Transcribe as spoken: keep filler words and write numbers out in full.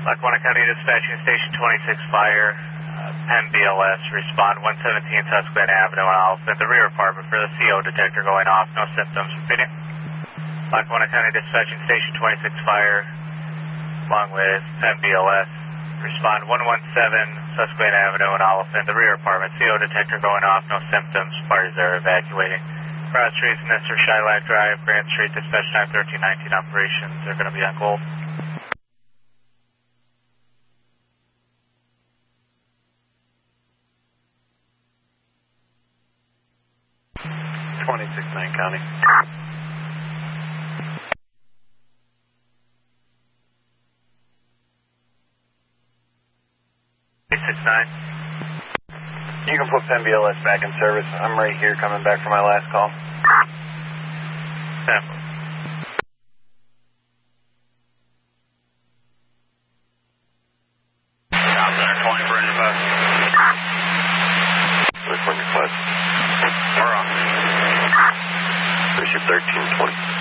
Lackawanna County Dispatching Station twenty-six Fire, uh, Penn B L S, respond one seventeen Susquehanna Avenue in Oliphant, the rear apartment for the C O detector going off, no symptoms. Repeating. Lackawanna County Dispatching Station twenty-six Fire, along with Penn B L S, respond one one seven Susquehanna Avenue in Oliphant, the rear apartment, C O detector going off, no symptoms, parties are evacuating. Cross Streets, Mister Shylock Drive, Grant Street, dispatch time thirteen nineteen, operations are going to be on hold. twenty-six nine County. twenty-six nine. You can put Penn B L S back in service. I'm right here coming back from my last call. Sample. Center calling for any bus. California Quest. We're on. Bishop thirteen twenty.